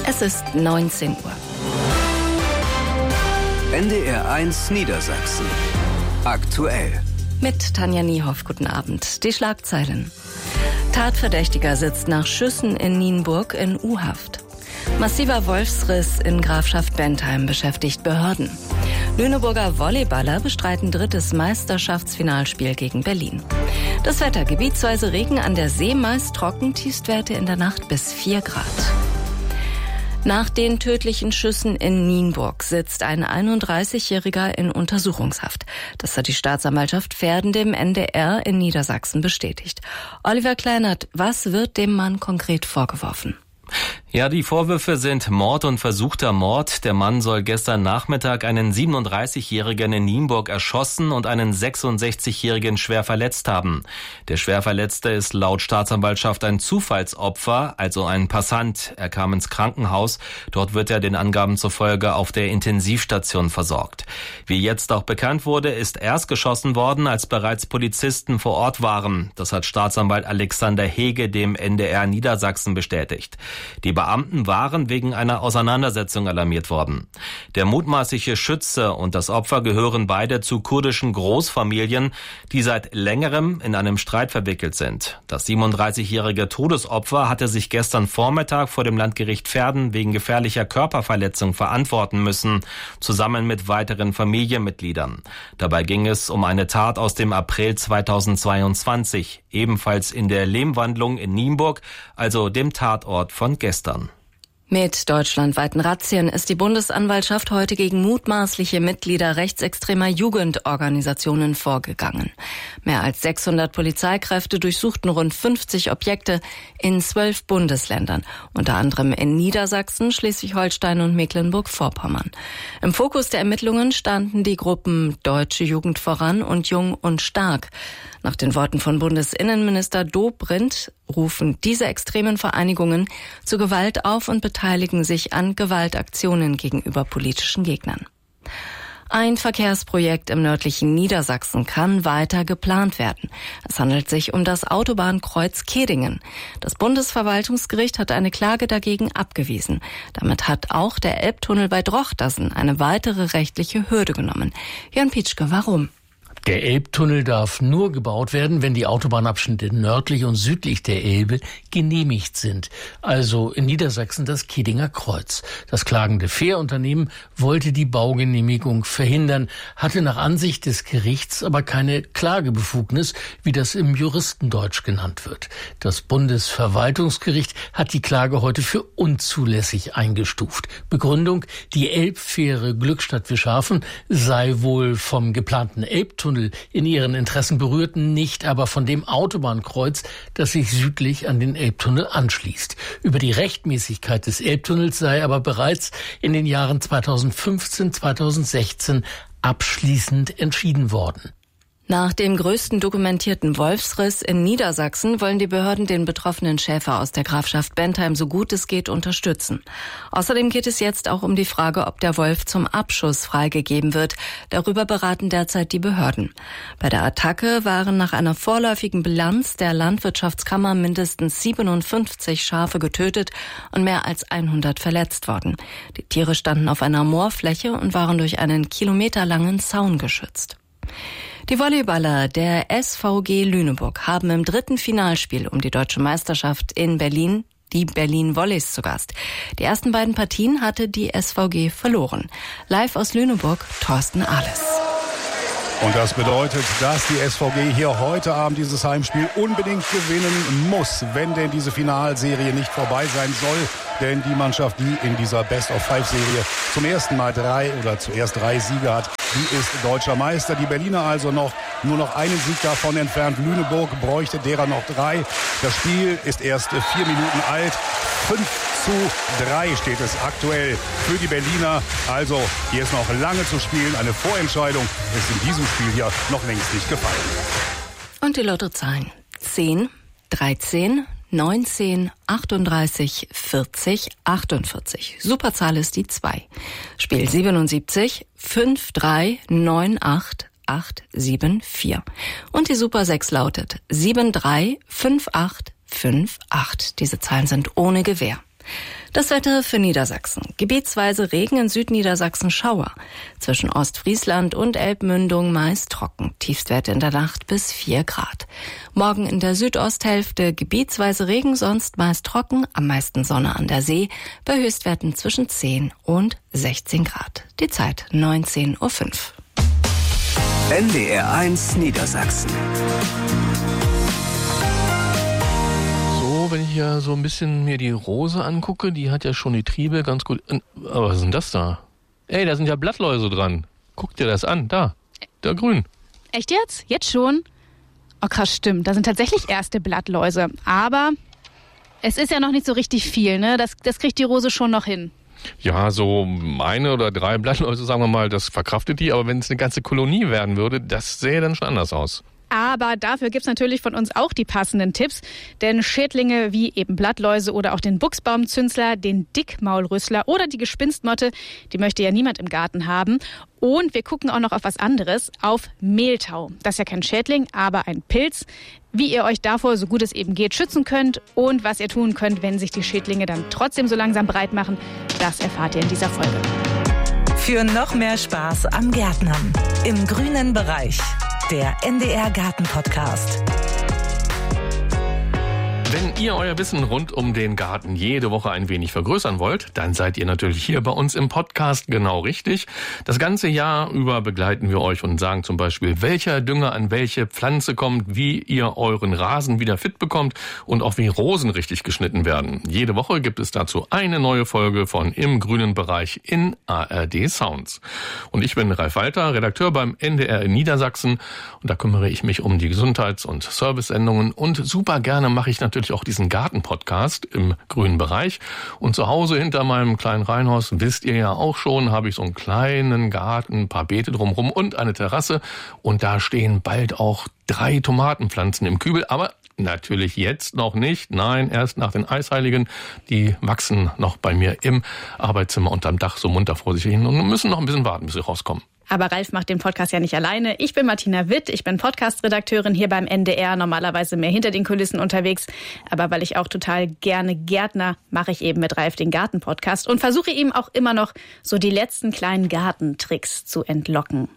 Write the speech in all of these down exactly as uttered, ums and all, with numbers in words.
Es ist neunzehn Uhr. N D R eins Niedersachsen. Aktuell. Mit Tanja Niehoff, guten Abend. Die Schlagzeilen. Tatverdächtiger sitzt nach Schüssen in Nienburg in U-Haft. Massiver Wolfsriss in Grafschaft Bentheim beschäftigt Behörden. Lüneburger Volleyballer bestreiten drittes Meisterschaftsfinalspiel gegen Berlin. Das Wetter: gebietsweise Regen, an der See meist trocken, Tiefstwerte in der Nacht bis vier Grad. Nach den tödlichen Schüssen in Nienburg sitzt ein einunddreißigjähriger in Untersuchungshaft. Das hat die Staatsanwaltschaft Verden dem N D R in Niedersachsen bestätigt. Oliver Kleinert, was wird dem Mann konkret vorgeworfen? Ja, die Vorwürfe sind Mord und versuchter Mord. Der Mann soll gestern Nachmittag einen siebenunddreißigjährigen in Nienburg erschossen und einen sechsundsechzigjährigen schwer verletzt haben. Der Schwerverletzte ist laut Staatsanwaltschaft ein Zufallsopfer, also ein Passant. Er kam ins Krankenhaus. Dort wird er den Angaben zufolge auf der Intensivstation versorgt. Wie jetzt auch bekannt wurde, ist erst geschossen worden, als bereits Polizisten vor Ort waren. Das hat Staatsanwalt Alexander Hege dem N D R Niedersachsen bestätigt. Die Beamten waren wegen einer Auseinandersetzung alarmiert worden. Der mutmaßliche Schütze und das Opfer gehören beide zu kurdischen Großfamilien, die seit längerem in einem Streit verwickelt sind. Das siebenunddreißigjährige Todesopfer hatte sich gestern Vormittag vor dem Landgericht Verden wegen gefährlicher Körperverletzung verantworten müssen, zusammen mit weiteren Familienmitgliedern. Dabei ging es um eine Tat aus dem April zweitausendzweiundzwanzig, ebenfalls in der Lehmwandlung in Nienburg, also dem Tatort von gestern. Mit deutschlandweiten Razzien ist die Bundesanwaltschaft heute gegen mutmaßliche Mitglieder rechtsextremer Jugendorganisationen vorgegangen. Mehr als sechshundert Polizeikräfte durchsuchten rund fünfzig Objekte in zwölf Bundesländern, unter anderem in Niedersachsen, Schleswig-Holstein und Mecklenburg-Vorpommern. Im Fokus der Ermittlungen standen die Gruppen Deutsche Jugend voran und Jung und Stark. Nach den Worten von Bundesinnenminister Dobrindt rufen diese extremen Vereinigungen zu Gewalt auf und beteiligen sich an Gewaltaktionen gegenüber politischen Gegnern. Ein Verkehrsprojekt im nördlichen Niedersachsen kann weiter geplant werden. Es handelt sich um das Autobahnkreuz Kehdingen. Das Bundesverwaltungsgericht hat eine Klage dagegen abgewiesen. Damit hat auch der Elbtunnel bei Drochtersen eine weitere rechtliche Hürde genommen. Jörn Pietschke, warum? Der Elbtunnel darf nur gebaut werden, wenn die Autobahnabschnitte nördlich und südlich der Elbe genehmigt sind. Also in Niedersachsen das Kehdinger Kreuz. Das klagende Fährunternehmen wollte die Baugenehmigung verhindern, hatte nach Ansicht des Gerichts aber keine Klagebefugnis, wie das im Juristendeutsch genannt wird. Das Bundesverwaltungsgericht hat die Klage heute für unzulässig eingestuft. Begründung: die Elbfähre Glückstadt-Wischhafen sei wohl vom geplanten Elbtunnel in ihren Interessen berührten, nicht aber von dem Autobahnkreuz, das sich südlich an den Elbtunnel anschließt. Über die Rechtmäßigkeit des Elbtunnels sei aber bereits in den Jahren zweitausendfünfzehn, zweitausendsechzehn abschließend entschieden worden. Nach dem größten dokumentierten Wolfsriss in Niedersachsen wollen die Behörden den betroffenen Schäfer aus der Grafschaft Bentheim so gut es geht unterstützen. Außerdem geht es jetzt auch um die Frage, ob der Wolf zum Abschuss freigegeben wird. Darüber beraten derzeit die Behörden. Bei der Attacke waren nach einer vorläufigen Bilanz der Landwirtschaftskammer mindestens siebenundfünfzig Schafe getötet und mehr als hundert verletzt worden. Die Tiere standen auf einer Moorfläche und waren durch einen kilometerlangen Zaun geschützt. Die Volleyballer der S V G Lüneburg haben im dritten Finalspiel um die deutsche Meisterschaft in Berlin die Berlin Volleys zu Gast. Die ersten beiden Partien hatte die S V G verloren. Live aus Lüneburg, Thorsten Ahles. Und das bedeutet, dass die S V G hier heute Abend dieses Heimspiel unbedingt gewinnen muss, wenn denn diese Finalserie nicht vorbei sein soll. Denn die Mannschaft, die in dieser Best-of-Five-Serie zum ersten Mal drei oder zuerst drei Siege hat, die ist deutscher Meister. Die Berliner also noch nur noch einen Sieg davon entfernt. Lüneburg bräuchte derer noch drei. Das Spiel ist erst vier Minuten alt. fünf zu drei steht es aktuell für die Berliner. Also hier ist noch lange zu spielen. Eine Vorentscheidung ist in diesem Spiel hier noch längst nicht gefallen. Und die Lottozahlen: zehn, dreizehn, neunzehn, achtunddreißig, vierzig, achtundvierzig. Superzahl ist die zwei. Spiel siebenundsiebzig, fünf drei neun acht acht sieben vier. Und die Super sechs lautet sieben drei fünf acht fünf acht. Diese Zahlen sind ohne Gewähr. Das Wetter für Niedersachsen. Gebietsweise Regen in Südniedersachsen, Schauer. Zwischen Ostfriesland und Elbmündung meist trocken. Tiefstwerte in der Nacht bis vier Grad. Morgen in der Südosthälfte gebietsweise Regen, sonst meist trocken. Am meisten Sonne an der See. Bei Höchstwerten zwischen zehn und sechzehn Grad. Die Zeit neunzehn Uhr fünf. N D R eins Niedersachsen. Wenn ich ja so ein bisschen mir die Rose angucke, die hat ja schon die Triebe ganz gut. Aber was ist denn das da? Ey, da sind ja Blattläuse dran. Guck dir das an, da, da grün. Echt jetzt? Jetzt schon? Oh krass, stimmt. Da sind tatsächlich erste Blattläuse. Aber es ist ja noch nicht so richtig viel, ne? Das, das kriegt die Rose schon noch hin. Ja, so eine oder drei Blattläuse, sagen wir mal, das verkraftet die. Aber wenn es eine ganze Kolonie werden würde, das sähe dann schon anders aus. Aber dafür gibt's natürlich von uns auch die passenden Tipps. Denn Schädlinge wie eben Blattläuse oder auch den Buchsbaumzünsler, den Dickmaulrüssler oder die Gespinstmotte, die möchte ja niemand im Garten haben. Und wir gucken auch noch auf was anderes, auf Mehltau. Das ist ja kein Schädling, aber ein Pilz. Wie ihr euch davor, so gut es eben geht, schützen könnt und was ihr tun könnt, wenn sich die Schädlinge dann trotzdem so langsam breit machen, das erfahrt ihr in dieser Folge. Für noch mehr Spaß am Gärtnern im grünen Bereich. Der N D R Garten Podcast. Wenn ihr euer Wissen rund um den Garten jede Woche ein wenig vergrößern wollt, dann seid ihr natürlich hier bei uns im Podcast genau richtig. Das ganze Jahr über begleiten wir euch und sagen zum Beispiel, welcher Dünger an welche Pflanze kommt, wie ihr euren Rasen wieder fit bekommt und auch wie Rosen richtig geschnitten werden. Jede Woche gibt es dazu eine neue Folge von Im grünen Bereich in A R D Sounds. Und ich bin Ralf Walter, Redakteur beim N D R in Niedersachsen und da kümmere ich mich um die Gesundheits- und Servicesendungen und super gerne mache ich natürlich auch diesen Garten-Podcast im grünen Bereich. Und zu Hause hinter meinem kleinen Reihenhaus, wisst ihr ja auch schon, habe ich so einen kleinen Garten, ein paar Beete drumherum und eine Terrasse. Und da stehen bald auch drei Tomatenpflanzen im Kübel. Aber natürlich jetzt noch nicht. Nein, erst nach den Eisheiligen. Die wachsen noch bei mir im Arbeitszimmer unterm Dach so munter vor sich hin und müssen noch ein bisschen warten, bis sie rauskommen. Aber Ralf macht den Podcast ja nicht alleine. Ich bin Martina Witt, ich bin Podcast-Redakteurin hier beim N D R, normalerweise mehr hinter den Kulissen unterwegs. Aber weil ich auch total gerne Gärtner, mache ich eben mit Ralf den Garten-Podcast und versuche ihm auch immer noch so die letzten kleinen Gartentricks zu entlocken.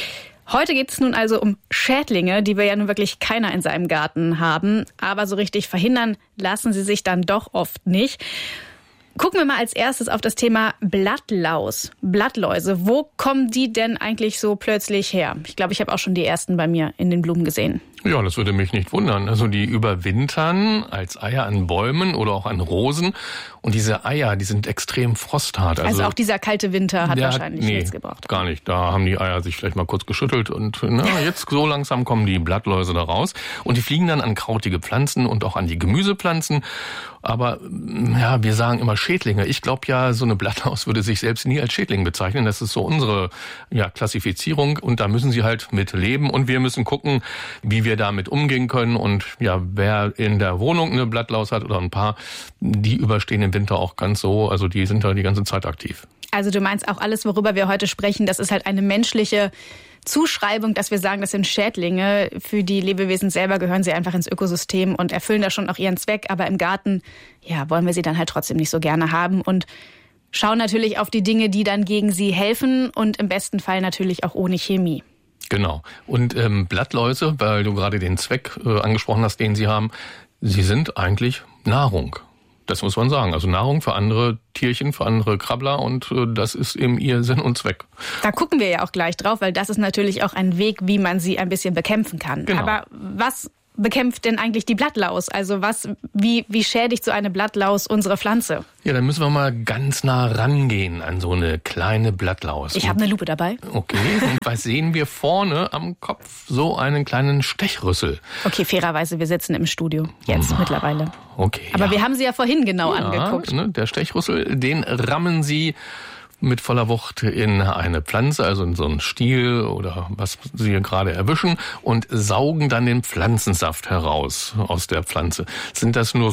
Heute geht es nun also um Schädlinge, die wir ja nun wirklich keiner in seinem Garten haben. Aber so richtig verhindern lassen sie sich dann doch oft nicht. Gucken wir mal als erstes auf das Thema Blattlaus, Blattläuse. Wo kommen die denn eigentlich so plötzlich her? Ich glaube, ich habe auch schon die ersten bei mir in den Blumen gesehen. Ja, das würde mich nicht wundern. Also die überwintern als Eier an Bäumen oder auch an Rosen. Und diese Eier, die sind extrem frosthart. Also, also auch dieser kalte Winter hat wahrscheinlich hat, nee, nichts gebraucht. Gar nicht. Da haben die Eier sich vielleicht mal kurz geschüttelt und na, jetzt so langsam kommen die Blattläuse da raus. Und die fliegen dann an krautige Pflanzen und auch an die Gemüsepflanzen. Aber ja, wir sagen immer Schädlinge. Ich glaube ja, so eine Blattlaus würde sich selbst nie als Schädling bezeichnen. Das ist so unsere ja, Klassifizierung. Und da müssen sie halt mit leben. Und wir müssen gucken, wie wir damit umgehen können. Und ja, wer in der Wohnung eine Blattlaus hat oder ein paar, die überstehen im Winter auch ganz so. Also die sind da die ganze Zeit aktiv. Also du meinst auch alles, worüber wir heute sprechen, das ist halt eine menschliche Zuschreibung, dass wir sagen, das sind Schädlinge. Für die Lebewesen selber gehören sie einfach ins Ökosystem und erfüllen da schon auch ihren Zweck. Aber im Garten, ja, wollen wir sie dann halt trotzdem nicht so gerne haben und schauen natürlich auf die Dinge, die dann gegen sie helfen und im besten Fall natürlich auch ohne Chemie. Genau. Und ähm, Blattläuse, weil du gerade den Zweck äh, angesprochen hast, den sie haben, sie sind eigentlich Nahrung. Das muss man sagen. Also Nahrung für andere Tierchen, für andere Krabbler und äh, das ist eben ihr Sinn und Zweck. Da gucken wir ja auch gleich drauf, weil das ist natürlich auch ein Weg, wie man sie ein bisschen bekämpfen kann. Genau. Aber was bekämpft denn eigentlich die Blattlaus? Also was, wie, wie schädigt so eine Blattlaus unsere Pflanze? Ja, dann müssen wir mal ganz nah rangehen an so eine kleine Blattlaus. Ich habe eine Lupe dabei. Okay, und was sehen wir vorne am Kopf? So einen kleinen Stechrüssel. Okay, fairerweise, wir sitzen im Studio jetzt hm. mittlerweile. Okay. Aber ja. wir haben sie ja vorhin genau ja, angeguckt. Ne, der Stechrüssel, den rammen sie mit voller Wucht in eine Pflanze, also in so einen Stiel oder was sie gerade erwischen und saugen dann den Pflanzensaft heraus aus der Pflanze. Sind das nur so ein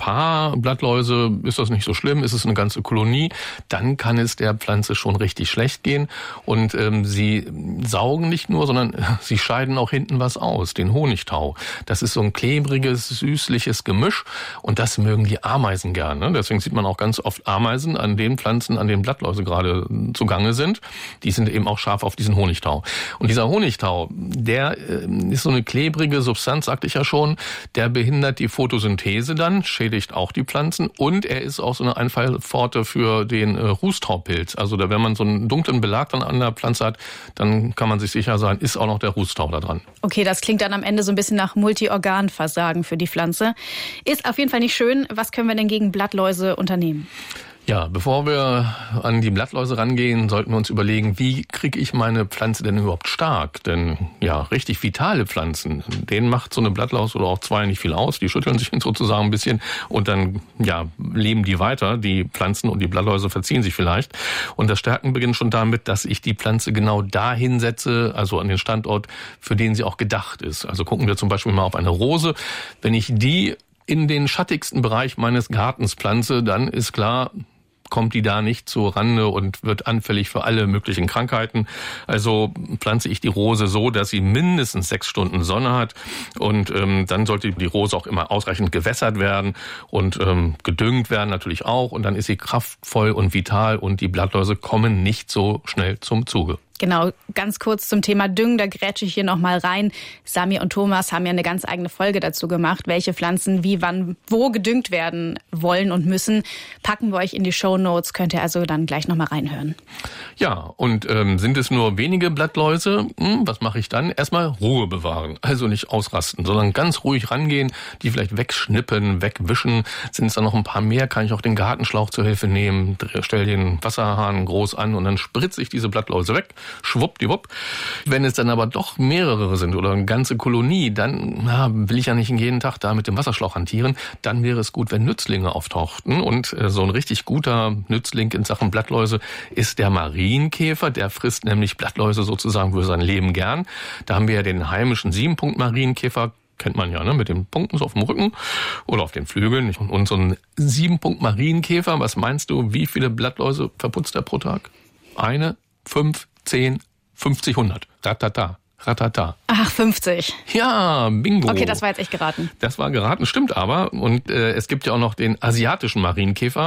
paar Blattläuse, ist das nicht so schlimm, ist es eine ganze Kolonie, dann kann es der Pflanze schon richtig schlecht gehen. Und ähm, sie saugen nicht nur, sondern sie scheiden auch hinten was aus, den Honigtau. Das ist so ein klebriges, süßliches Gemisch und das mögen die Ameisen gerne. Deswegen sieht man auch ganz oft Ameisen an den Pflanzen, an denen Blattläuse gerade zugange sind. Die sind eben auch scharf auf diesen Honigtau. Und dieser Honigtau, der ist so eine klebrige Substanz, sagte ich ja schon, der behindert die Photosynthese dann, schädigt auch die Pflanzen und er ist auch so eine Einfallpforte für den äh, Rußtaupilz. Also da, wenn man so einen dunklen Belag dann an der Pflanze hat, dann kann man sich sicher sein, ist auch noch der Rußtau da dran. Okay, das klingt dann am Ende so ein bisschen nach Multiorganversagen für die Pflanze. Ist auf jeden Fall nicht schön. Was können wir denn gegen Blattläuse unternehmen? Ja, bevor wir an die Blattläuse rangehen, sollten wir uns überlegen, wie kriege ich meine Pflanze denn überhaupt stark? Denn ja, richtig vitale Pflanzen, denen macht so eine Blattlaus oder auch zwei nicht viel aus. Die schütteln sich sozusagen ein bisschen und dann ja leben die weiter. Die Pflanzen und die Blattläuse verziehen sich vielleicht. Und das Stärken beginnt schon damit, dass ich die Pflanze genau dahin setze, also an den Standort, für den sie auch gedacht ist. Also gucken wir zum Beispiel mal auf eine Rose. Wenn ich die in den schattigsten Bereich meines Gartens pflanze, dann ist klar, kommt die da nicht zur Rande und wird anfällig für alle möglichen Krankheiten. Also pflanze ich die Rose so, dass sie mindestens sechs Stunden Sonne hat und ähm, dann sollte die Rose auch immer ausreichend gewässert werden und ähm, gedüngt werden natürlich auch und dann ist sie kraftvoll und vital und die Blattläuse kommen nicht so schnell zum Zuge. Genau, ganz kurz zum Thema Düngen, da grätsche ich hier nochmal rein. Samir und Thomas haben ja eine ganz eigene Folge dazu gemacht, welche Pflanzen wie, wann, wo gedüngt werden wollen und müssen. Packen wir euch in die Shownotes, könnt ihr also dann gleich nochmal reinhören. Ja, und ähm, sind es nur wenige Blattläuse, hm, was mache ich dann? Erstmal Ruhe bewahren, also nicht ausrasten, sondern ganz ruhig rangehen, die vielleicht wegschnippen, wegwischen. Sind es dann noch ein paar mehr, kann ich auch den Gartenschlauch zur Hilfe nehmen, stell den Wasserhahn groß an und dann spritze ich diese Blattläuse weg. Schwuppdiwupp. Wenn es dann aber doch mehrere sind oder eine ganze Kolonie, dann na, will ich ja nicht jeden Tag da mit dem Wasserschlauch hantieren. Dann wäre es gut, wenn Nützlinge auftauchten. Und äh, so ein richtig guter Nützling in Sachen Blattläuse ist der Marienkäfer. Der frisst nämlich Blattläuse sozusagen für sein Leben gern. Da haben wir ja den heimischen Siebenpunkt-Marienkäfer. Kennt man ja, ne, mit den Punkten so auf dem Rücken oder auf den Flügeln. Und so ein Siebenpunkt-Marienkäfer, was meinst du, wie viele Blattläuse verputzt er pro Tag? Eine, fünf, zehn, fünfzig, hundert. Ratata, ratata. Ach, fünfzig. Ja, bingo. Okay, das war jetzt echt geraten. Das war geraten, stimmt aber. Und äh, es gibt ja auch noch den asiatischen Marienkäfer.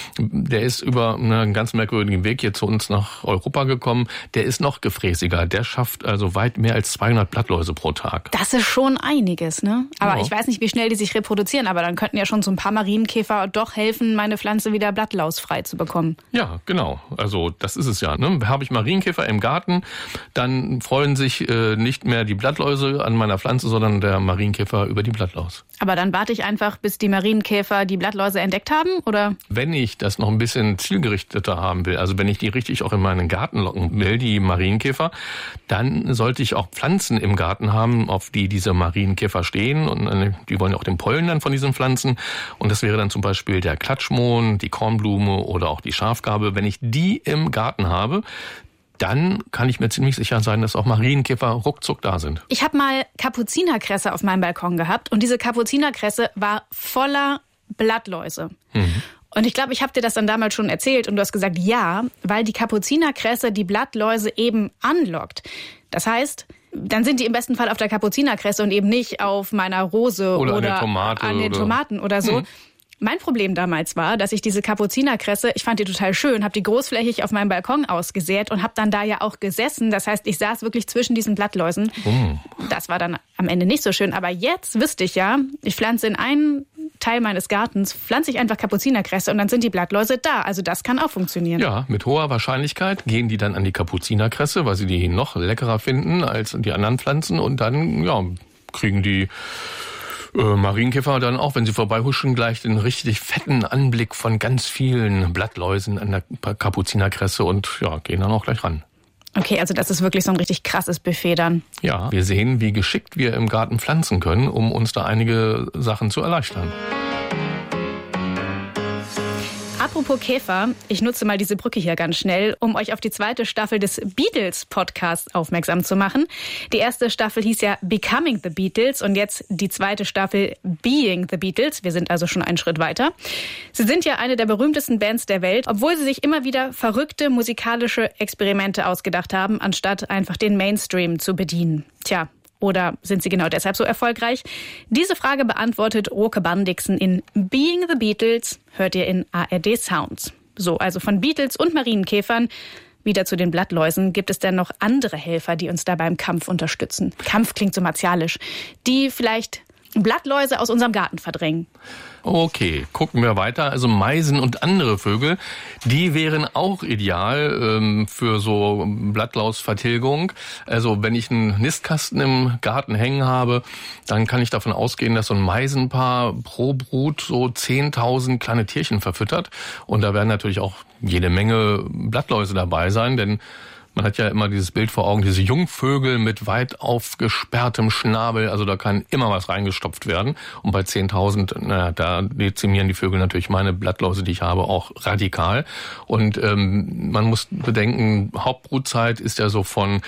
Der ist über einen ganz merkwürdigen Weg hier zu uns nach Europa gekommen. Der ist noch gefräßiger. Der schafft also weit mehr als zweihundert Blattläuse pro Tag. Das ist schon einiges, ne? Aber ja. Ich weiß nicht, wie schnell die sich reproduzieren, aber dann könnten ja schon so ein paar Marienkäfer doch helfen, meine Pflanze wieder blattlausfrei zu bekommen. Ja, genau. Also das ist es ja. Ne? Habe ich Marienkäfer im Garten, dann freuen sich äh, nicht mehr die Blattläuse an meiner Pflanze, sondern der Marienkäfer über die Blattlaus. Aber dann warte ich einfach, bis die Marienkäfer die Blattläuse entdeckt haben, oder? Wenn ich das noch ein bisschen zielgerichteter haben will, also wenn ich die richtig auch in meinen Garten locken will, die Marienkäfer, dann sollte ich auch Pflanzen im Garten haben, auf die diese Marienkäfer stehen und die wollen auch den Pollen dann von diesen Pflanzen und das wäre dann zum Beispiel der Klatschmohn, die Kornblume oder auch die Schafgarbe. Wenn ich die im Garten habe, dann kann ich mir ziemlich sicher sein, dass auch Marienkäfer ruckzuck da sind. Ich habe mal Kapuzinerkresse auf meinem Balkon gehabt und diese Kapuzinerkresse war voller Blattläuse. Mhm. Und ich glaube, ich habe dir das dann damals schon erzählt und du hast gesagt, ja, weil die Kapuzinerkresse die Blattläuse eben anlockt. Das heißt, dann sind die im besten Fall auf der Kapuzinerkresse und eben nicht auf meiner Rose oder, oder an, Tomate an den oder Tomaten oder so. Mhm. Mein Problem damals war, dass ich diese Kapuzinerkresse, ich fand die total schön, habe die großflächig auf meinem Balkon ausgesät und habe dann da ja auch gesessen. Das heißt, ich saß wirklich zwischen diesen Blattläusen. Oh. Das war dann am Ende nicht so schön. Aber jetzt wüsste ich ja, ich pflanze in einen Teil meines Gartens, pflanze ich einfach Kapuzinerkresse und dann sind die Blattläuse da. Also das kann auch funktionieren. Ja, mit hoher Wahrscheinlichkeit gehen die dann an die Kapuzinerkresse, weil sie die noch leckerer finden als die anderen Pflanzen. Und dann ja, kriegen die Äh, Marienkäfer dann auch, wenn sie vorbeihuschen, gleich den richtig fetten Anblick von ganz vielen Blattläusen an der Kapuzinerkresse und ja, gehen dann auch gleich ran. Okay, also das ist wirklich so ein richtig krasses Buffet dann. Ja, wir sehen, wie geschickt wir im Garten pflanzen können, um uns da einige Sachen zu erleichtern. Apropos Käfer, ich nutze mal diese Brücke hier ganz schnell, um euch auf die zweite Staffel des Beatles-Podcasts aufmerksam zu machen. Die erste Staffel hieß ja Becoming the Beatles und jetzt die zweite Staffel Being the Beatles. Wir sind also schon einen Schritt weiter. Sie sind ja eine der berühmtesten Bands der Welt, obwohl sie sich immer wieder verrückte musikalische Experimente ausgedacht haben, anstatt einfach den Mainstream zu bedienen. Tja. Oder sind sie genau deshalb so erfolgreich? Diese Frage beantwortet Roke Bandixen in Being the Beatles, hört ihr in A R D Sounds. So, also von Beatles und Marienkäfern wieder zu den Blattläusen. Gibt es denn noch andere Helfer, die uns da beim Kampf unterstützen? Kampf klingt so martialisch. Die vielleicht Blattläuse aus unserem Garten verdrängen. Okay, gucken wir weiter. Also Meisen und andere Vögel, die wären auch ideal ähm, für so Blattlausvertilgung. Also wenn ich einen Nistkasten im Garten hängen habe, dann kann ich davon ausgehen, dass so ein Meisenpaar pro Brut so zehntausend kleine Tierchen verfüttert. Und da werden natürlich auch jede Menge Blattläuse dabei sein, denn man hat ja immer dieses Bild vor Augen, diese Jungvögel mit weit aufgesperrtem Schnabel, also da kann immer was reingestopft werden. Und bei zehntausend, naja, da dezimieren die Vögel natürlich meine Blattläuse, die ich habe, auch radikal. Und ähm, man muss bedenken, Hauptbrutzeit ist ja so von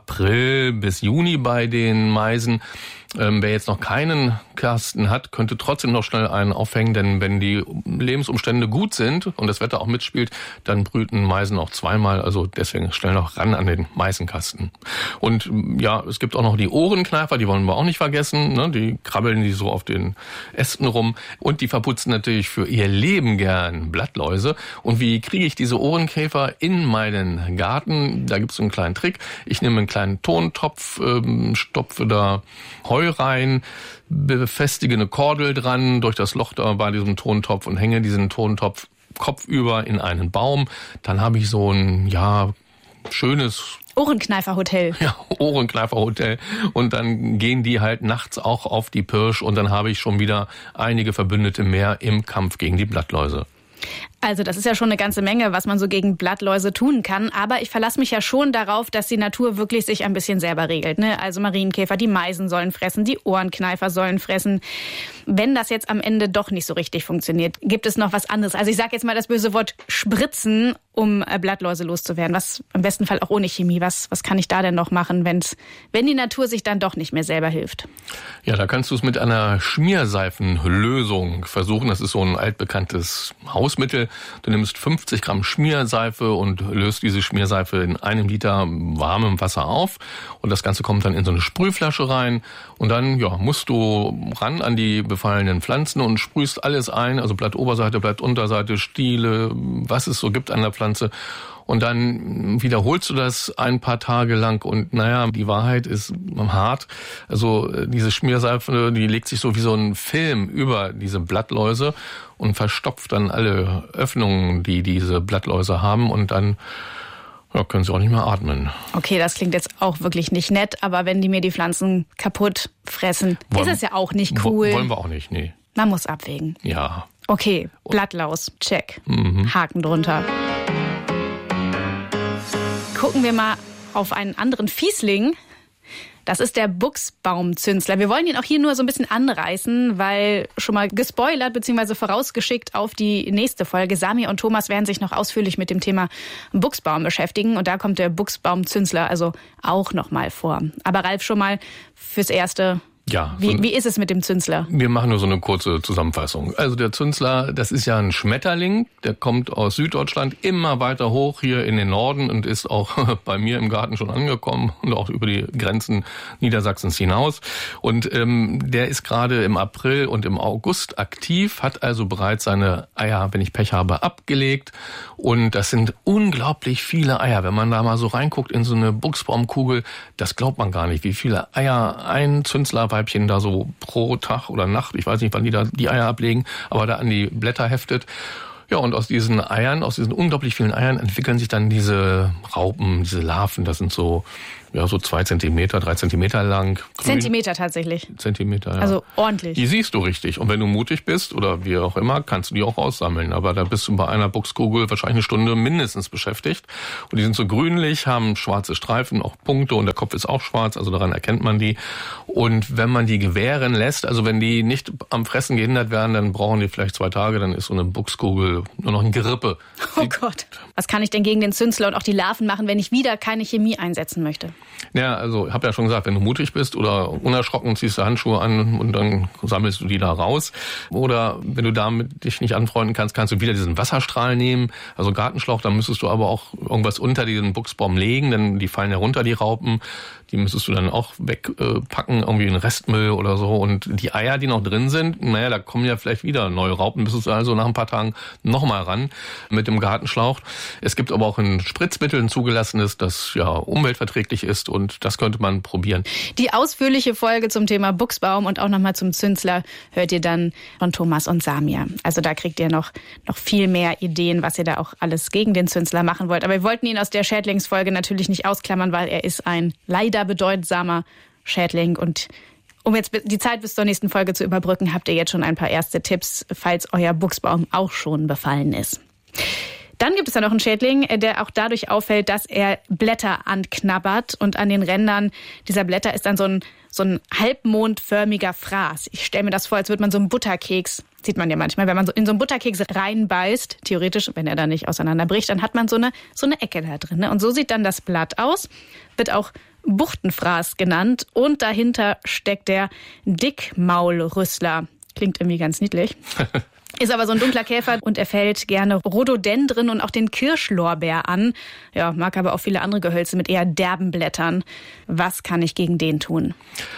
April bis Juni bei den Meisen. Ähm, wer jetzt noch keinen Kasten hat, könnte trotzdem noch schnell einen aufhängen, denn wenn die Lebensumstände gut sind und das Wetter auch mitspielt, dann brüten Meisen auch zweimal, also deswegen schnell noch ran an den Meisenkasten. Und ja, es gibt auch noch die Ohrenkneifer, die wollen wir auch nicht vergessen, ne? Die krabbeln die so auf den Ästen rum und die verputzen natürlich für ihr Leben gern Blattläuse. Und wie kriege ich diese Ohrenkäfer in meinen Garten? Da gibt es so einen kleinen Trick. Ich nehme einen kleinen Tontopf, ähm, stopfe da Heu rein, befestige eine Kordel dran durch das Loch da bei diesem Tontopf und hänge diesen Tontopf kopfüber in einen Baum. Dann habe ich so ein, ja, schönes Ohrenkneiferhotel. Ja, Ohrenkneiferhotel. Und dann gehen die halt nachts auch auf die Pirsch und dann habe ich schon wieder einige Verbündete mehr im Kampf gegen die Blattläuse. Also das ist ja schon eine ganze Menge, was man so gegen Blattläuse tun kann. Aber ich verlasse mich ja schon darauf, dass die Natur wirklich sich ein bisschen selber regelt. Ne? Also Marienkäfer, die Meisen sollen fressen, die Ohrenkneifer sollen fressen. Wenn das jetzt am Ende doch nicht so richtig funktioniert, gibt es noch was anderes. Also ich sage jetzt mal das böse Wort spritzen, um Blattläuse loszuwerden. Was im besten Fall auch ohne Chemie. Was, was kann ich da denn noch machen, wenn's, wenn die Natur sich dann doch nicht mehr selber hilft? Ja, da kannst du es mit einer Schmierseifenlösung versuchen. Das ist so ein altbekanntes Hausmittel. Du nimmst fünfzig Gramm Schmierseife und löst diese Schmierseife in einem Liter warmem Wasser auf. Und das Ganze kommt dann in so eine Sprühflasche rein. Und dann ja, musst du ran an die befallenen Pflanzen und sprühst alles ein. Also Blattoberseite, Blattunterseite, Stiele, was es so gibt an der Pflanze. Und dann wiederholst du das ein paar Tage lang und naja, die Wahrheit ist hart. Also diese Schmierseife, die legt sich so wie so ein Film über diese Blattläuse und verstopft dann alle Öffnungen, die diese Blattläuse haben und dann ja, können sie auch nicht mehr atmen. Okay, das klingt jetzt auch wirklich nicht nett, aber wenn die mir die Pflanzen kaputt fressen, wollen, ist es ja auch nicht cool. Wollen wir auch nicht, nee. Man muss abwägen. Ja. Okay, Blattlaus, check. Mhm. Haken drunter. Gucken wir mal auf einen anderen Fiesling. Das ist der Buchsbaumzünsler. Wir wollen ihn auch hier nur so ein bisschen anreißen, weil schon mal gespoilert bzw. vorausgeschickt auf die nächste Folge. Samir und Thomas werden sich noch ausführlich mit dem Thema Buchsbaum beschäftigen. Und da kommt der Buchsbaumzünsler also auch noch mal vor. Aber Ralf, schon mal fürs Erste... Ja. Wie, wie ist es mit dem Zünsler? Wir machen nur so eine kurze Zusammenfassung. Also der Zünsler, das ist ja ein Schmetterling, der kommt aus Süddeutschland immer weiter hoch hier in den Norden und ist auch bei mir im Garten schon angekommen und auch über die Grenzen Niedersachsens hinaus. Und ähm, der ist gerade im April und im August aktiv, hat also bereits seine Eier, wenn ich Pech habe, abgelegt. Und das sind unglaublich viele Eier. Wenn man da mal so reinguckt in so eine Buchsbaumkugel, das glaubt man gar nicht, wie viele Eier ein Zünsler Weibchen da so pro Tag oder Nacht, ich weiß nicht, wann die da die Eier ablegen, aber da an die Blätter heftet. Ja, und aus diesen Eiern, aus diesen unglaublich vielen Eiern entwickeln sich dann diese Raupen, diese Larven. Das sind so ja, so zwei Zentimeter, drei Zentimeter lang. Grün. Zentimeter tatsächlich. Zentimeter, ja. Also ordentlich. Die siehst du richtig. Und wenn du mutig bist oder wie auch immer, kannst du die auch aussammeln. Aber da bist du bei einer Buchskugel wahrscheinlich eine Stunde mindestens beschäftigt. Und die sind so grünlich, haben schwarze Streifen, auch Punkte und der Kopf ist auch schwarz, also daran erkennt man die. Und wenn man die gewähren lässt, also wenn die nicht am Fressen gehindert werden, dann brauchen die vielleicht zwei Tage, dann ist so eine Buchskugel nur noch ein Gerippe. Oh Gott. Was kann ich denn gegen den Zünsler und auch die Larven machen, wenn ich wieder keine Chemie einsetzen möchte? Ja, also ich habe ja schon gesagt, wenn du mutig bist oder unerschrocken, ziehst du Handschuhe an und dann sammelst du die da raus. Oder wenn du damit dich nicht anfreunden kannst, kannst du wieder diesen Wasserstrahl nehmen, also Gartenschlauch, dann müsstest du aber auch irgendwas unter diesen Buchsbaum legen, denn die fallen ja runter, die Raupen. Die müsstest du dann auch wegpacken, irgendwie in Restmüll oder so. Und die Eier, die noch drin sind, naja, da kommen ja vielleicht wieder neue Raupen. Müsstest du also nach ein paar Tagen nochmal ran mit dem Gartenschlauch. Es gibt aber auch ein Spritzmittel, ein zugelassenes, das ja umweltverträglich ist und das könnte man probieren. Die ausführliche Folge zum Thema Buchsbaum und auch nochmal zum Zünsler hört ihr dann von Thomas und Samir. Also da kriegt ihr noch, noch viel mehr Ideen, was ihr da auch alles gegen den Zünsler machen wollt. Aber wir wollten ihn aus der Schädlingsfolge natürlich nicht ausklammern, weil er ist ein leider bedeutsamer Schädling. Und um jetzt die Zeit bis zur nächsten Folge zu überbrücken, habt ihr jetzt schon ein paar erste Tipps, falls euer Buchsbaum auch schon befallen ist. Dann gibt es da noch einen Schädling, der auch dadurch auffällt, dass er Blätter anknabbert. Und an den Rändern dieser Blätter ist dann so ein, so ein halbmondförmiger Fraß. Ich stelle mir das vor, als würde man so einen Butterkeks, sieht man ja manchmal, wenn man so in so einen Butterkeks reinbeißt, theoretisch, wenn er da nicht auseinanderbricht, dann hat man so eine, so eine Ecke da drin. Und so sieht dann das Blatt aus, wird auch Buchtenfraß genannt. Und dahinter steckt der Dickmaulrüssler. Klingt irgendwie ganz niedlich. Ist aber so ein dunkler Käfer und er fällt gerne Rhododendron und auch den Kirschlorbeer an. Ja, mag aber auch viele andere Gehölze mit eher derben Blättern. Was kann ich gegen den tun?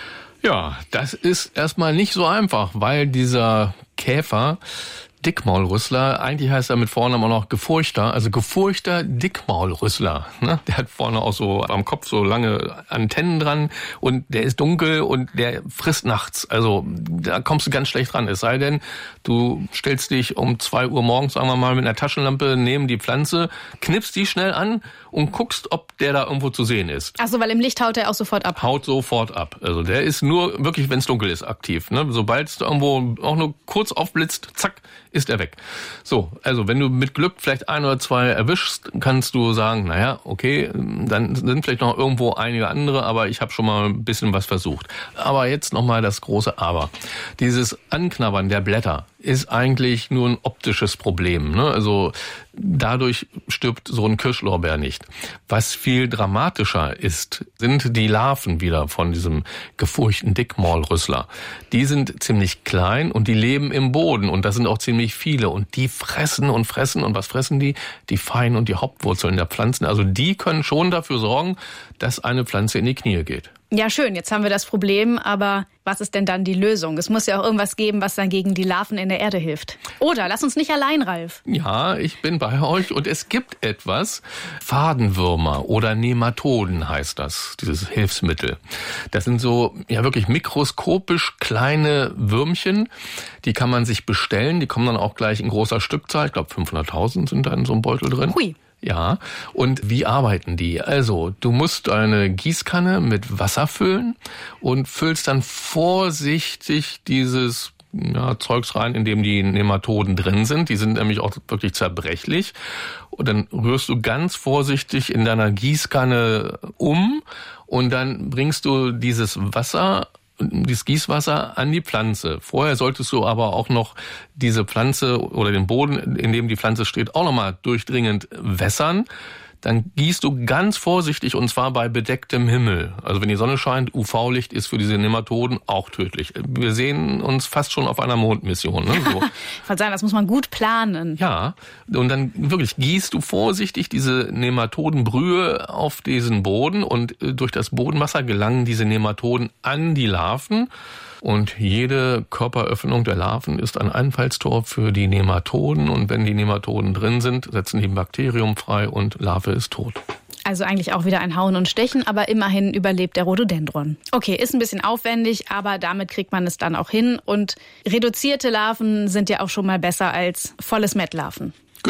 Ja, das ist erstmal nicht so einfach, weil dieser Käfer, Dickmaulrüssler, eigentlich heißt er mit Vornamen auch noch Gefurchter, also gefurchter Dickmaulrüssler. Ne? Der hat vorne auch so am Kopf so lange Antennen dran und der ist dunkel und der frisst nachts. Also da kommst du ganz schlecht ran. Es sei denn, du stellst dich um zwei Uhr morgens, sagen wir mal, mit einer Taschenlampe neben die Pflanze, knippst die schnell an und guckst, ob der da irgendwo zu sehen ist. Ach so, weil im Licht haut er auch sofort ab. Haut sofort ab. Also der ist nur wirklich, wenn es dunkel ist, aktiv. Ne? Sobald es irgendwo auch nur kurz aufblitzt, zack, ist er weg. So, also wenn du mit Glück vielleicht ein oder zwei erwischst, kannst du sagen, naja, okay, dann sind vielleicht noch irgendwo einige andere, aber ich habe schon mal ein bisschen was versucht. Aber jetzt nochmal das große Aber. Dieses Anknabbern der Blätter ist eigentlich nur ein optisches Problem. Ne? Also dadurch stirbt so ein Kirschlorbeer nicht. Was viel dramatischer ist, sind die Larven wieder von diesem gefurchten Dickmaulrüssler. Die sind ziemlich klein und die leben im Boden und das sind auch ziemlich viele und die fressen und fressen und was fressen die? Die Fein- und die Hauptwurzeln der Pflanzen. Also die können schon dafür sorgen, dass eine Pflanze in die Knie geht. Ja, schön, jetzt haben wir das Problem, aber was ist denn dann die Lösung? Es muss ja auch irgendwas geben, was dann gegen die Larven in der Erde hilft. Oder lass uns nicht allein, Ralf. Ja, ich bin bei euch und es gibt etwas. Fadenwürmer oder Nematoden heißt das, dieses Hilfsmittel. Das sind so ja wirklich mikroskopisch kleine Würmchen, die kann man sich bestellen. Die kommen dann auch gleich in großer Stückzahl. Ich glaube fünfhunderttausend sind da in so einem Beutel drin. Hui. Ja, und wie arbeiten die? Also, du musst eine Gießkanne mit Wasser füllen und füllst dann vorsichtig dieses ja, Zeugs rein, in dem die Nematoden drin sind. Die sind nämlich auch wirklich zerbrechlich. Und dann rührst du ganz vorsichtig in deiner Gießkanne um und dann bringst du dieses Wasser dieses Gießwasser an die Pflanze. Vorher solltest du aber auch noch diese Pflanze oder den Boden, in dem die Pflanze steht, auch nochmal durchdringend wässern. Dann gießt du ganz vorsichtig und zwar bei bedecktem Himmel. Also wenn die Sonne scheint, U V-Licht ist für diese Nematoden auch tödlich. Wir sehen uns fast schon auf einer Mondmission. Ne? So. Ich wollte sagen, das muss man gut planen. Ja, und dann wirklich gießt du vorsichtig diese Nematodenbrühe auf diesen Boden und durch das Bodenwasser gelangen diese Nematoden an die Larven. Und jede Körperöffnung der Larven ist ein Einfallstor für die Nematoden. Und wenn die Nematoden drin sind, setzen die ein Bakterium frei und Larve ist tot. Also eigentlich auch wieder ein Hauen und Stechen, aber immerhin überlebt der Rhododendron. Okay, ist ein bisschen aufwendig, aber damit kriegt man es dann auch hin. Und reduzierte Larven sind ja auch schon mal besser als volles Mettlarven. Genau.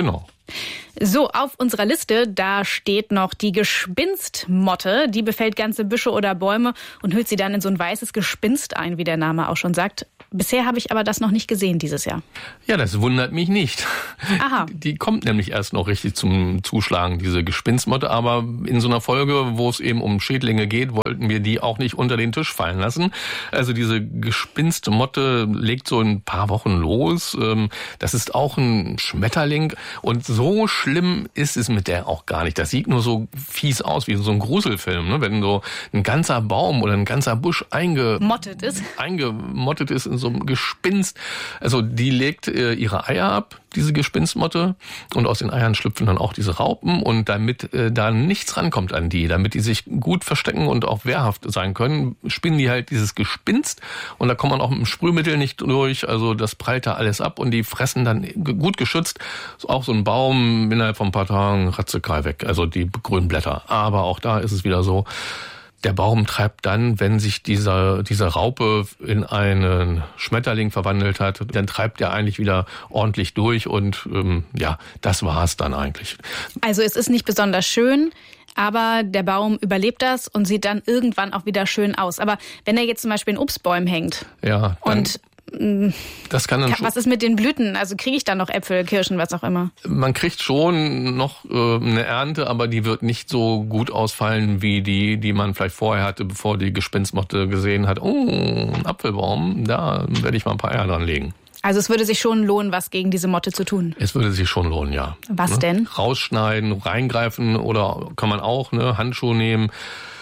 So, auf unserer Liste, da steht noch die Gespinstmotte. Die befällt ganze Büsche oder Bäume und hüllt sie dann in so ein weißes Gespinst ein, wie der Name auch schon sagt. Bisher habe ich aber das noch nicht gesehen dieses Jahr. Ja, das wundert mich nicht. Aha. Die kommt nämlich erst noch richtig zum Zuschlagen, diese Gespinstmotte. Aber in so einer Folge, wo es eben um Schädlinge geht, wollten wir die auch nicht unter den Tisch fallen lassen. Also diese Gespinstmotte legt so ein paar Wochen los. Das ist auch ein Schmetterling. Und so schlimm ist es mit der auch gar nicht. Das sieht nur so fies aus, wie so ein Gruselfilm. Ne? Wenn so ein ganzer Baum oder ein ganzer Busch eingemottet ist. eingemottet ist in so einem Gespinst. Also die legt äh, ihre Eier ab, diese Gespinstmotte, und aus den Eiern schlüpfen dann auch diese Raupen. Und damit äh, da nichts rankommt an die, damit die sich gut verstecken und auch wehrhaft sein können, spinnen die halt dieses Gespinst. Und da kommt man auch mit dem Sprühmittel nicht durch. Also das prallt da alles ab und die fressen dann gut geschützt auch so ein Baum innerhalb von ein paar Tagen ratzekrall weg. Also die grünen Blätter. Aber auch da ist es wieder so, der Baum treibt dann, wenn sich dieser, diese Raupe in einen Schmetterling verwandelt hat, dann treibt er eigentlich wieder ordentlich durch und ähm, ja, das war's dann eigentlich. Also es ist nicht besonders schön, aber der Baum überlebt das und sieht dann irgendwann auch wieder schön aus. Aber wenn er jetzt zum Beispiel in Obstbäumen hängt ja, dann und das kann dann schon. Was ist mit den Blüten? Also kriege ich da noch Äpfel, Kirschen, was auch immer? Man kriegt schon noch äh, eine Ernte, aber die wird nicht so gut ausfallen wie die, die man vielleicht vorher hatte, bevor die Gespinstmotte gesehen hat. Oh, ein Apfelbaum, da werde ich mal ein paar Eier dran legen. Also es würde sich schon lohnen, was gegen diese Motte zu tun? Es würde sich schon lohnen, ja. Was ne? denn? Rausschneiden, reingreifen oder kann man auch, ne, Handschuhe nehmen.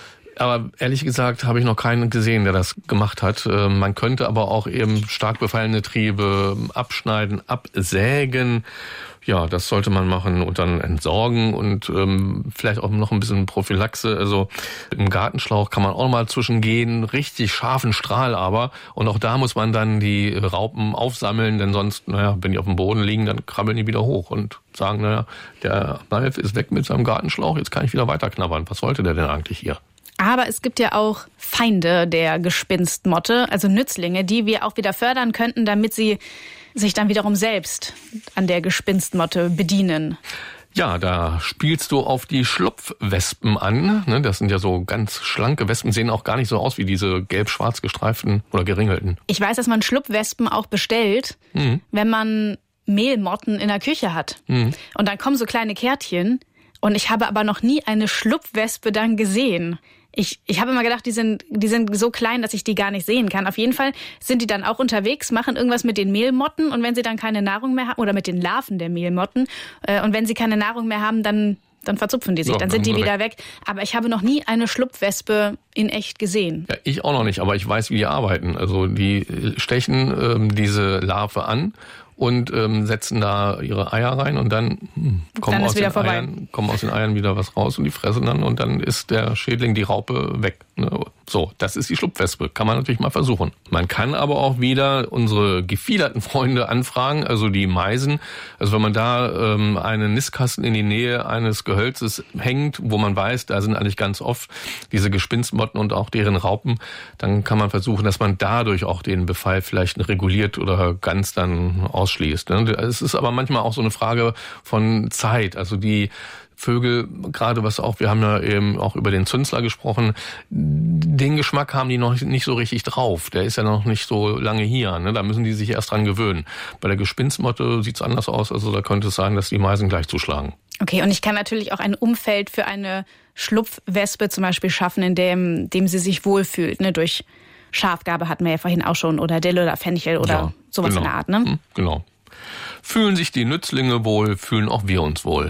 Aber ehrlich gesagt habe ich noch keinen gesehen, der das gemacht hat. Man könnte aber auch eben stark befallene Triebe abschneiden, absägen. Ja, das sollte man machen und dann entsorgen und ähm, vielleicht auch noch ein bisschen Prophylaxe. Also im Gartenschlauch kann man auch mal zwischengehen, richtig scharfen Strahl aber. Und auch da muss man dann die Raupen aufsammeln, denn sonst, naja, wenn die auf dem Boden liegen, dann krabbeln die wieder hoch und sagen, naja, der Ralf ist weg mit seinem Gartenschlauch, jetzt kann ich wieder weiter knabbern. Was wollte der denn eigentlich hier? Aber es gibt ja auch Feinde der Gespinstmotte, also Nützlinge, die wir auch wieder fördern könnten, damit sie sich dann wiederum selbst an der Gespinstmotte bedienen. Ja, da spielst du auf die Schlupfwespen an. Das sind ja so ganz schlanke Wespen, sehen auch gar nicht so aus wie diese gelb-schwarz gestreiften oder geringelten. Ich weiß, dass man Schlupfwespen auch bestellt, mhm. wenn man Mehlmotten in der Küche hat. Mhm. Und dann kommen so kleine Kärtchen. Und ich habe aber noch nie eine Schlupfwespe dann gesehen. Ich, ich habe immer gedacht, die sind, die sind so klein, dass ich die gar nicht sehen kann. Auf jeden Fall sind die dann auch unterwegs, machen irgendwas mit den Mehlmotten und wenn sie dann keine Nahrung mehr haben, oder mit den Larven der Mehlmotten, äh, und wenn sie keine Nahrung mehr haben, dann, dann verzupfen die sich, ja, dann sind die wieder weg. weg. Aber ich habe noch nie eine Schlupfwespe in echt gesehen. Ja, ich auch noch nicht, aber ich weiß, wie die arbeiten. Also die stechen ähm, diese Larve an und ähm, setzen da ihre Eier rein und dann, hm, kommen, dann aus den Eiern, kommen aus den Eiern wieder was raus und die fressen dann und dann ist der Schädling, die Raupe, weg. Ne? So, das ist die Schlupfwespe. Kann man natürlich mal versuchen. Man kann aber auch wieder unsere gefiederten Freunde anfragen, also die Meisen. Also wenn man da ähm, einen Nistkasten in die Nähe eines Gehölzes hängt, wo man weiß, da sind eigentlich ganz oft diese Gespinstmotten und auch deren Raupen, dann kann man versuchen, dass man dadurch auch den Befall vielleicht reguliert oder ganz dann ausschließt. Es ist aber manchmal auch so eine Frage von Zeit. Also die Vögel, gerade was auch, wir haben ja eben auch über den Zünsler gesprochen, den Geschmack haben die noch nicht so richtig drauf. Der ist ja noch nicht so lange hier. Ne? Da müssen die sich erst dran gewöhnen. Bei der Gespinstmotte sieht es anders aus. Also da könnte es sein, dass die Meisen gleich zuschlagen. Okay, und ich kann natürlich auch ein Umfeld für eine Schlupfwespe zum Beispiel schaffen, in dem, dem sie sich wohlfühlt. Ne? Durch Schafgarbe hatten wir ja vorhin auch schon, oder Dille oder Fenchel oder ja, sowas genau. in der Art. Ne? Genau. Fühlen sich die Nützlinge wohl, fühlen auch wir uns wohl.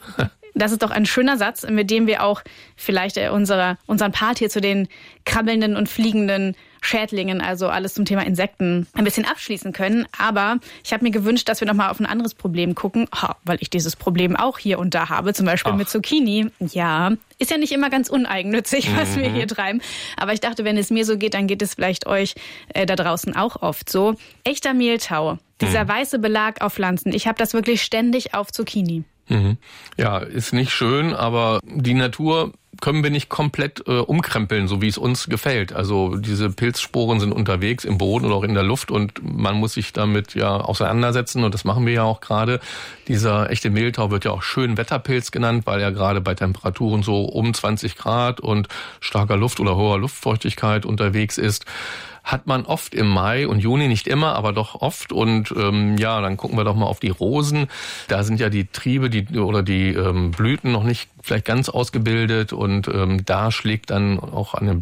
Das ist doch ein schöner Satz, mit dem wir auch vielleicht unsere, unseren Part hier zu den krabbelnden und fliegenden Schädlingen, also alles zum Thema Insekten, ein bisschen abschließen können. Aber ich habe mir gewünscht, dass wir nochmal auf ein anderes Problem gucken, weil ich dieses Problem auch hier und da habe, zum Beispiel Ach. mit Zucchini. Ja, ist ja nicht immer ganz uneigennützig, was mhm. wir hier treiben. Aber ich dachte, wenn es mir so geht, dann geht es vielleicht euch äh, da draußen auch oft so. Echter Mehltau, dieser mhm. weiße Belag auf Pflanzen, ich habe das wirklich ständig auf Zucchini. Mhm. Ja, ist nicht schön, aber die Natur können wir nicht komplett äh, umkrempeln, so wie es uns gefällt. Also diese Pilzsporen sind unterwegs im Boden oder auch in der Luft und man muss sich damit ja auseinandersetzen und das machen wir ja auch gerade. Dieser echte Mehltau wird ja auch schön Wetterpilz genannt, weil er gerade bei Temperaturen so um zwanzig Grad und starker Luft oder hoher Luftfeuchtigkeit unterwegs ist. Hat man oft im Mai und Juni, nicht immer, aber doch oft. Und ähm, ja, dann gucken wir doch mal auf die Rosen. Da sind ja die Triebe die oder die ähm, Blüten noch nicht vielleicht ganz ausgebildet und ähm, da schlägt dann auch an den